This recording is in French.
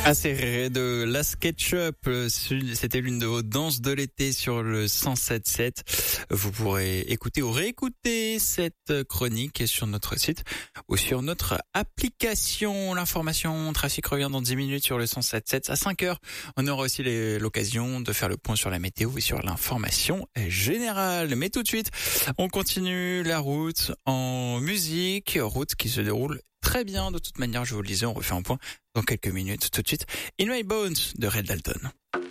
Inséré de la SketchUp, c'était l'une de vos danses de l'été sur le 107.7. Vous pourrez écouter ou réécouter cette chronique sur notre site ou sur notre application. L'information trafic revient dans 10 minutes sur le 107.7 à 5 heures. On aura aussi l'occasion de faire le point sur la météo et sur l'information générale. Mais tout de suite, on continue la route en musique, route qui se déroule très bien. De toute manière, je vous le disais, on refait un point dans quelques minutes. Tout de suite, In My Bones de Red Dalton.